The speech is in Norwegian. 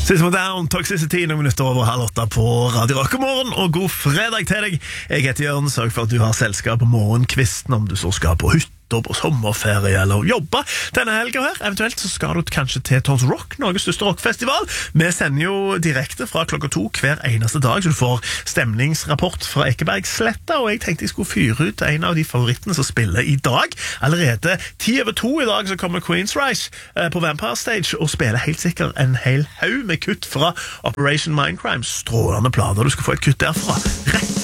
System Down, Toxicity, noen minutter over 7:30 på Radio Rock. God morgen og god fredag til deg. Jeg heter Jørn, sørg for at du har selskap på morgenkvisten om du så skal på hytta, på sommerferie eller jobbe denne helgen her. Eventuelt så skal du kanskje til Tons Rock, Norges største rockfestival. Vi sender jo direkte fra 2:00 hver eneste dag, så du får stemningsrapport fra Ekebergsletta, og jeg tenkte jeg skulle fyre ut en av de favorittene som spiller i dag. Allerede 2:10 i dag så kommer Queen's Rise på Vampire Stage og spiller helt sikkert en hel haug med kutt fra Operation Mindcrime. Strålende planer, du skal få et kutt derfra. Rett